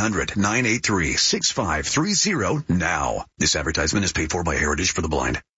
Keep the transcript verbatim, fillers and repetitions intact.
hundred, nine eight three, six five three zero now. This advertisement is paid for by Heritage for the Blind.